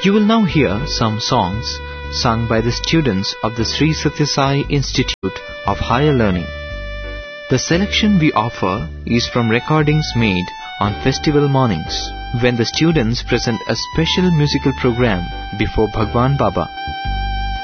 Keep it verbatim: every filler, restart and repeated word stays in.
You will now hear some songs sung by the students of the Sri Sathya Sai Institute of Higher Learning. The selection we offer is from recordings made on festival mornings, when the students present a special musical program before Bhagwan Baba.